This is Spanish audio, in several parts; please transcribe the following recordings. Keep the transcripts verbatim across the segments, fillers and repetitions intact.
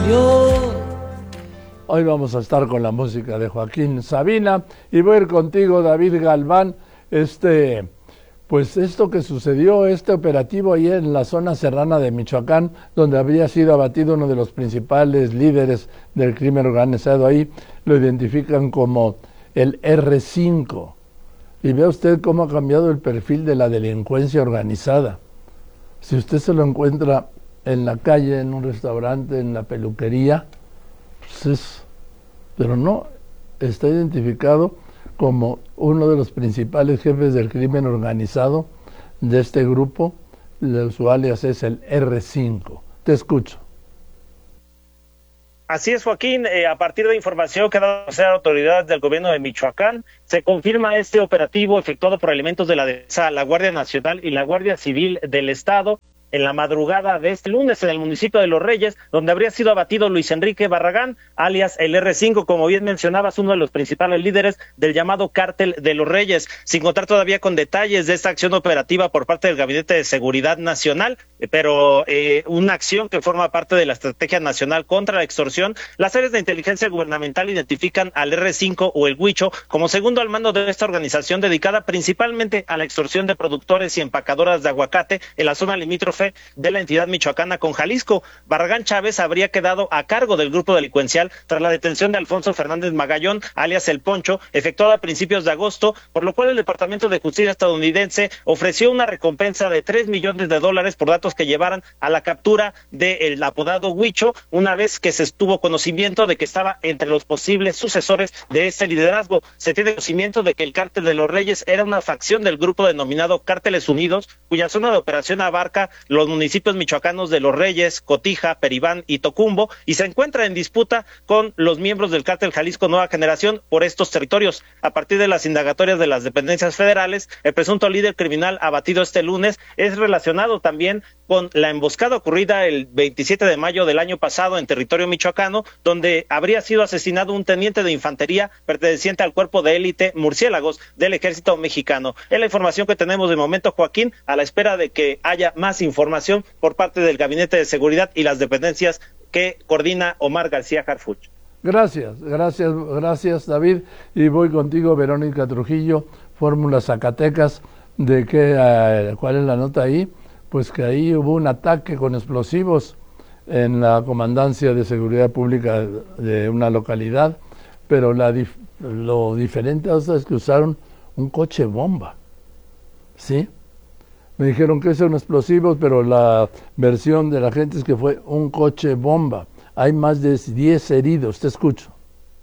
canción. Hoy vamos a estar con la música de Joaquín Sabina y voy a ir contigo, David Galván. Este, pues esto que sucedió, este operativo ahí en la zona serrana de Michoacán, donde habría sido abatido uno de los principales líderes del crimen organizado ahí, lo identifican como el erre cinco. Y vea usted cómo ha cambiado el perfil de la delincuencia organizada. Si usted se lo encuentra en la calle, en un restaurante, en la peluquería, pues es, pero no, está identificado como uno de los principales jefes del crimen organizado de este grupo. Su alias es el erre cinco. Te escucho. Así es, Joaquín, eh, a partir de información que ha dado a conocer autoridades del gobierno de Michoacán, se confirma este operativo efectuado por elementos de la defensa, la Guardia Nacional y la Guardia Civil del Estado en la madrugada de este lunes en el municipio de Los Reyes, donde habría sido abatido Luis Enrique Barragán, alias el erre cinco, como bien mencionabas, uno de los principales líderes del llamado Cártel de Los Reyes, sin contar todavía con detalles de esta acción operativa por parte del Gabinete de Seguridad Nacional, pero eh, una acción que forma parte de la Estrategia Nacional contra la Extorsión. Las áreas de inteligencia gubernamental identifican al erre cinco o el Huicho como segundo al mando de esta organización dedicada principalmente a la extorsión de productores y empacadoras de aguacate en la zona limítrofe de la entidad michoacana con Jalisco. Barragán Chávez habría quedado a cargo del grupo delincuencial tras la detención de Alfonso Fernández Magallón, alias El Poncho, efectuada a principios de agosto, por lo cual el Departamento de Justicia estadounidense ofreció una recompensa de tres millones de dólares por datos que llevaran a la captura del apodado Huicho, una vez que se estuvo conocimiento de que estaba entre los posibles sucesores de este liderazgo. Se tiene conocimiento de que el Cártel de Los Reyes era una facción del grupo denominado Cárteles Unidos, cuya zona de operación abarca los municipios michoacanos de Los Reyes, Cotija, Peribán y Tocumbo, y se encuentra en disputa con los miembros del Cártel Jalisco Nueva Generación por estos territorios. A partir de las indagatorias de las dependencias federales, el presunto líder criminal abatido este lunes es relacionado también con la emboscada ocurrida el veintisiete de mayo del año pasado en territorio michoacano, donde habría sido asesinado un teniente de infantería perteneciente al cuerpo de élite Murciélagos del ejército mexicano. Es la información que tenemos de momento, Joaquín, a la espera de que haya más información información por parte del Gabinete de Seguridad y las dependencias que coordina Omar García Harfuch. Gracias, gracias, gracias David. Y voy contigo, Verónica Trujillo, Fórmula Zacatecas. ¿De qué, uh, cuál es la nota ahí? Pues que ahí hubo un ataque con explosivos en la Comandancia de Seguridad Pública de una localidad, pero la dif lo diferente es que usaron un coche bomba, ¿sí? Me dijeron que son explosivos, pero la versión de la gente es que fue un coche bomba. Hay más de diez heridos. Te escucho.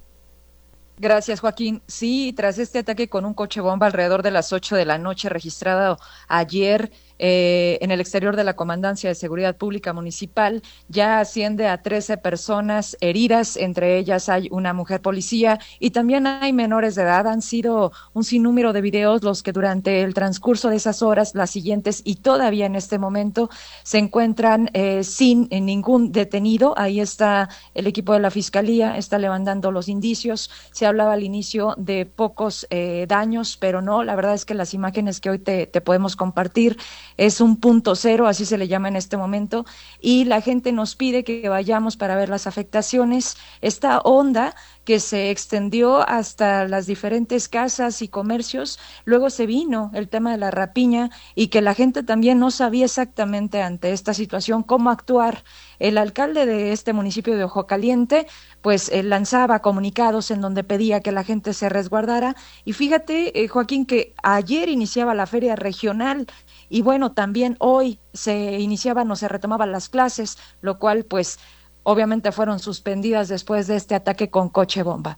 Gracias, Joaquín. Sí, tras este ataque con un coche bomba alrededor de las ocho de la noche, registrado ayer eh, en el exterior de la Comandancia de Seguridad Pública Municipal, ya asciende a trece personas heridas, entre ellas hay una mujer policía y también hay menores de edad. Han sido un sinnúmero de videos los que durante el transcurso de esas horas, las siguientes y todavía en este momento, se encuentran eh, sin eh, ningún detenido. Ahí está el equipo de la Fiscalía, está levantando los indicios. Se hablaba al inicio de pocos eh, daños, pero no, la verdad es que las imágenes que hoy te, te podemos compartir es un punto cero, así se le llama en este momento, y la gente nos pide que vayamos para ver las afectaciones. Esta onda que se extendió hasta las diferentes casas y comercios, luego se vino el tema de la rapiña y que la gente también no sabía exactamente ante esta situación cómo actuar. El alcalde de este municipio de Ojo Caliente, pues eh, lanzaba comunicados en donde pedía que la gente se resguardara, y fíjate, eh, Joaquín, que ayer iniciaba la feria regional y bueno, también hoy se iniciaban o se retomaban las clases, lo cual pues obviamente fueron suspendidas después de este ataque con coche bomba.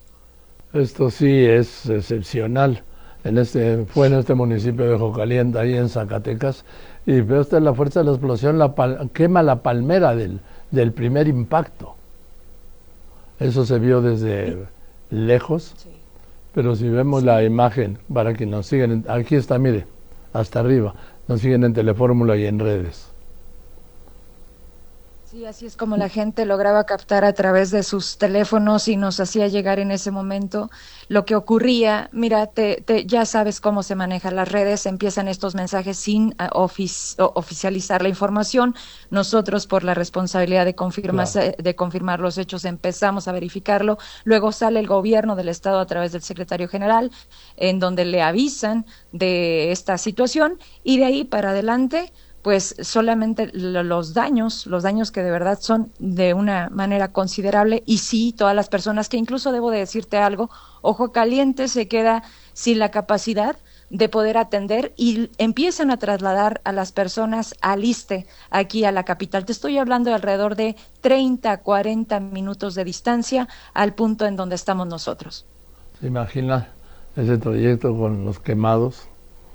Esto sí es excepcional. En este, fue en este municipio de Ojo Caliente, ahí en Zacatecas, y veo usted la fuerza de la explosión, la pal quema la palmera del, del primer impacto. Eso se vio desde sí. lejos, sí. Pero si vemos sí. la imagen, para que nos sigan, aquí está, mire, hasta arriba, nos siguen en Telefórmula y en redes. Sí, así es como la gente lograba captar a través de sus teléfonos y nos hacía llegar en ese momento lo que ocurría. Mira, te, te, ya sabes cómo se manejan las redes, empiezan estos mensajes sin uh, ofici- oficializar la información. Nosotros, por la responsabilidad de confirmar, claro. de confirmar los hechos, empezamos a verificarlo. Luego sale el gobierno del estado a través del secretario general, en donde le avisan de esta situación, y de ahí para adelante pues solamente los daños, los daños que de verdad son de una manera considerable. Y sí, todas las personas que, incluso debo de decirte algo, Ojo Caliente se queda sin la capacidad de poder atender y empiezan a trasladar a las personas al ISSSTE, aquí a la capital. Te estoy hablando de alrededor de treinta, cuarenta minutos de distancia al punto en donde estamos nosotros. ¿Se imagina ese trayecto con los quemados?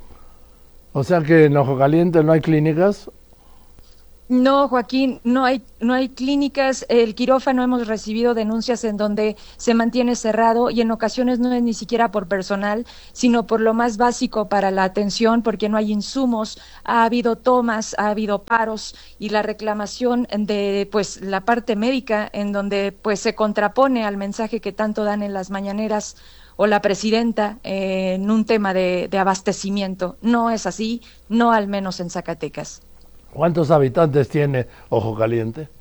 O sea que en Ojo Caliente no hay clínicas. No, Joaquín, no hay, no hay clínicas. El quirófano, hemos recibido denuncias en donde se mantiene cerrado, y en ocasiones no es ni siquiera por personal, sino por lo más básico para la atención, porque no hay insumos. Ha habido tomas, ha habido paros, y la reclamación de pues la parte médica, en donde pues se contrapone al mensaje que tanto dan en las mañaneras o la presidenta eh, en un tema de, de abastecimiento. No es así, no al menos en Zacatecas. ¿Cuántos habitantes tiene Ojo Caliente?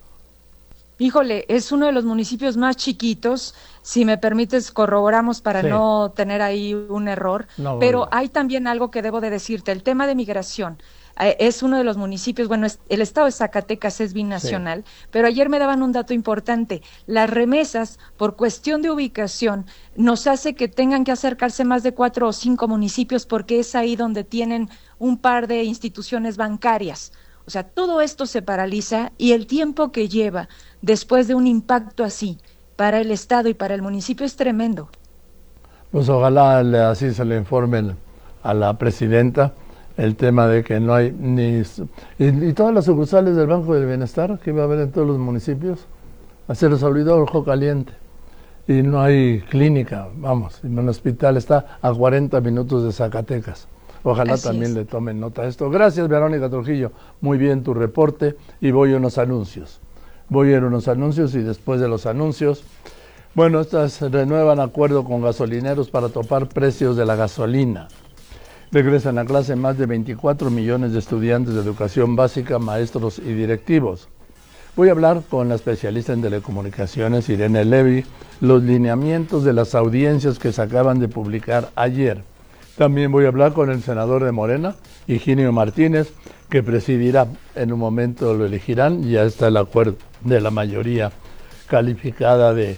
Híjole, es uno de los municipios más chiquitos. Si me permites, corroboramos para sí. no tener ahí un error. No, pero bueno. Hay también algo que debo de decirte, el tema de migración. Es uno de los municipios, bueno, es, el estado de Zacatecas es binacional, sí. pero ayer me daban un dato importante. Las remesas, por cuestión de ubicación, nos hace que tengan que acercarse más de cuatro o cinco municipios, porque es ahí donde tienen un par de instituciones bancarias. O sea, todo esto se paraliza, y el tiempo que lleva después de un impacto así para el estado y para el municipio es tremendo. Pues ojalá le, así se le informen a la presidenta el tema de que no hay ni... Y, y todas las sucursales del Banco del Bienestar que iba a haber en todos los municipios, se les olvidó Ojo Caliente. Y no hay clínica, vamos, el hospital está a cuarenta minutos de Zacatecas. Ojalá Así también es. le tomen nota de esto. Gracias, Verónica Trujillo. Muy bien tu reporte, y voy a unos anuncios. Voy a ir a unos anuncios, y después de los anuncios, bueno, estas renuevan acuerdo con gasolineros para topar precios de la gasolina. Regresan a clase más de veinticuatro millones de estudiantes de educación básica, maestros y directivos. Voy a hablar con la especialista en telecomunicaciones, Irene Levy, los lineamientos de las audiencias que se acaban de publicar ayer. También voy a hablar con el senador de Morena, Higinio Martínez, que presidirá, en un momento lo elegirán, ya está el acuerdo de la mayoría calificada de,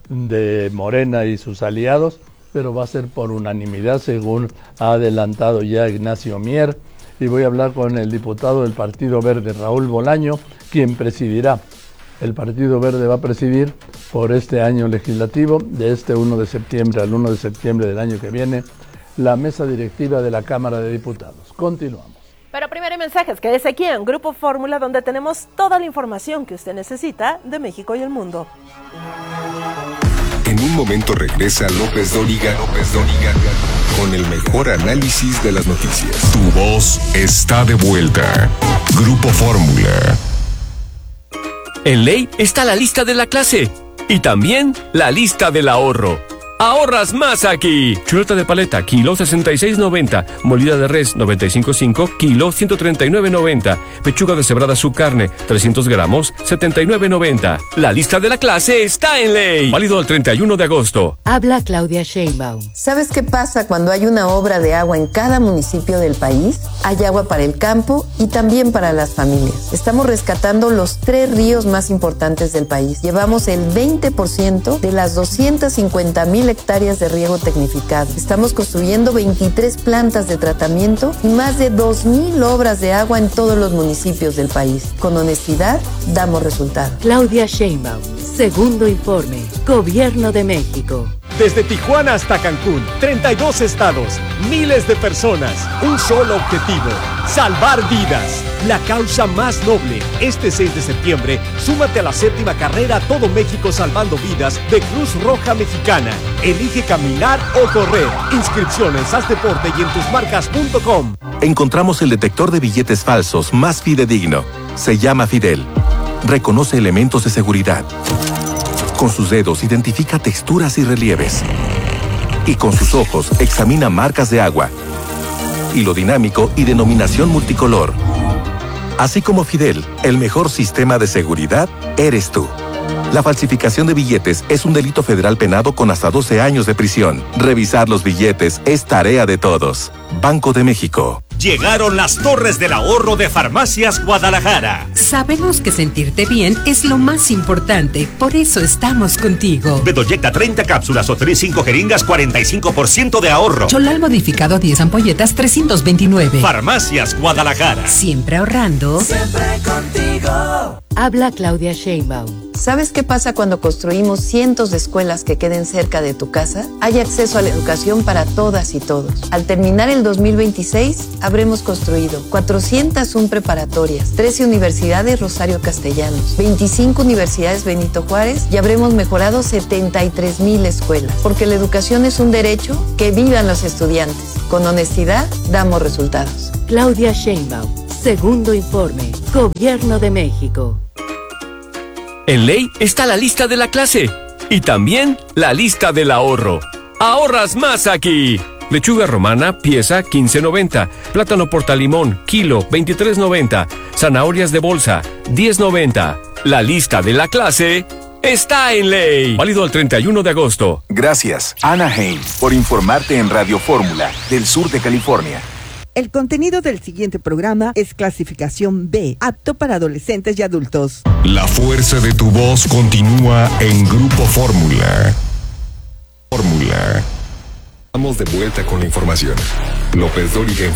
de Morena y sus aliados, pero va a ser por unanimidad, según ha adelantado ya Ignacio Mier. Y voy a hablar con el diputado del Partido Verde, Raúl Bolaño, quien presidirá. El Partido Verde va a presidir por este año legislativo, de este uno de septiembre al uno de septiembre del año que viene, la mesa directiva de la Cámara de Diputados. Continuamos. Pero primero hay mensajes, quédese aquí en Grupo Fórmula, donde tenemos toda la información que usted necesita de México y el mundo. En un momento regresa López Dóriga, López Dóriga, con el mejor análisis de las noticias. Tu voz está de vuelta. Grupo Fórmula. En Ley está la lista de la clase y también la lista del ahorro. ¡Ahorras más aquí! Chuleta de paleta, kilo sesenta y seis noventa. Molida de res, noventa y cinco punto cinco, kilo ciento treinta y nueve noventa. Pechuga deshebrada su carne, trescientos gramos, setenta y nueve noventa. La lista de la clase está en Ley. Válido el treinta y uno de agosto. Habla Claudia Sheinbaum. ¿Sabes qué pasa cuando hay una obra de agua en cada municipio del país? Hay agua para el campo y también para las familias. Estamos rescatando los tres ríos más importantes del país. Llevamos el veinte por ciento de las doscientas cincuenta mil hectáreas de riego tecnificado. Estamos construyendo veintitrés plantas de tratamiento y más de dos mil obras de agua en todos los municipios del país. Con honestidad, damos resultados. Claudia Sheinbaum, segundo informe, Gobierno de México. Desde Tijuana hasta Cancún, treinta y dos estados, miles de personas, un solo objetivo, salvar vidas. La causa más noble. Este seis de septiembre, súmate a la séptima carrera Todo México Salvando Vidas de Cruz Roja Mexicana. Elige caminar o correr. Inscripción en sas deporte y en tus marcas punto com. Encontramos el detector de billetes falsos más fidedigno. Se llama Fidel. reconoce elementos de seguridad. Con sus dedos identifica texturas y relieves. Y con sus ojos examina marcas de agua, hilo dinámico y denominación multicolor. Así como Fidel, el mejor sistema de seguridad eres tú. La falsificación de billetes es un delito federal penado con hasta doce años de prisión. Revisar los billetes es tarea de todos. Banco de México. Llegaron las Torres del Ahorro de Farmacias Guadalajara. Sabemos que sentirte bien es lo más importante, por eso estamos contigo. Bedoyecta treinta cápsulas o tres cinco jeringas, cuarenta y cinco por ciento de ahorro. Cholal modificado diez ampolletas, trescientos veintinueve. Farmacias Guadalajara. Siempre ahorrando. Siempre contigo. Habla Claudia Sheinbaum. ¿Sabes qué pasa cuando construimos cientos de escuelas que queden cerca de tu casa? Hay acceso a la educación para todas y todos. Al terminar el dos mil veintiséis, habremos construido cuatrocientas una preparatorias, trece universidades Rosario Castellanos, veinticinco universidades Benito Juárez y habremos mejorado setenta y tres mil escuelas. Porque la educación es un derecho, que vivan los estudiantes. Con honestidad, damos resultados. Claudia Sheinbaum. Segundo informe. Gobierno de México. En Ley está la lista de la clase y también la lista del ahorro. ¡Ahorras más aquí! Lechuga romana, pieza quince noventa. Plátano portalimón, kilo veintitrés noventa. Zanahorias de bolsa, diez noventa. La lista de la clase está en Ley. Válido el treinta y uno de agosto. Gracias, Anaheim, por informarte en Radio Fórmula del sur de California. El contenido del siguiente programa es clasificación B, apto para adolescentes y adultos. La fuerza de tu voz continúa en Grupo Fórmula. Fórmula. Vamos de vuelta con la información. López Dóriga.